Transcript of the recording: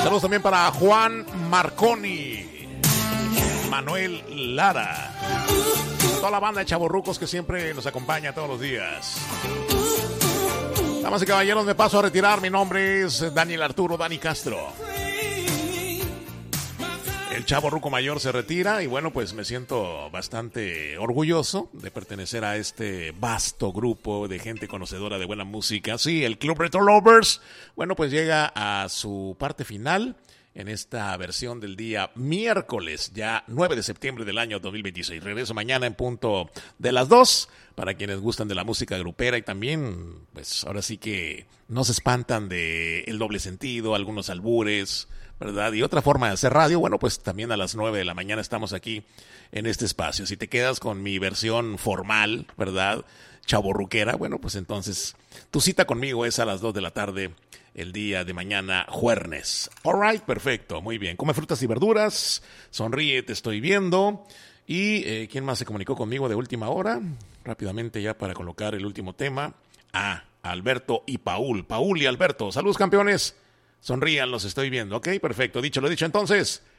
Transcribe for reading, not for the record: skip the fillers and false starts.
Saludos también para Juan Marconi, Manuel Lara, toda la banda de chavorrucos que siempre nos acompaña todos los días. Damas y caballeros, me paso a retirar. Mi nombre es Daniel Arturo Dani Castro. El chavo ruco mayor se retira y bueno, pues me siento bastante orgulloso de pertenecer a este vasto grupo de gente conocedora de buena música. Sí, el Club Retro Lovers, bueno, pues llega a su parte final en esta versión del día miércoles, ya 9 de septiembre del año 2026. Regreso mañana en punto de las 2, para quienes gustan de la música grupera y también, pues ahora sí que no se espantan de el doble sentido, algunos albures, ¿verdad? Y otra forma de hacer radio, bueno, pues también a las 9 de la mañana estamos aquí en este espacio. Si te quedas con mi versión formal, ¿verdad? Chavorruquera, bueno, pues entonces tu cita conmigo es a las 2 de la tarde el día de mañana, jueves. All right, perfecto, muy bien. Come frutas y verduras, sonríe, te estoy viendo. ¿Y quién más se comunicó conmigo de última hora? Rápidamente ya para colocar el último tema. Alberto y Paul y Alberto, saludos campeones. Sonrían, los estoy viendo. Ok, perfecto. Dicho lo dicho, entonces,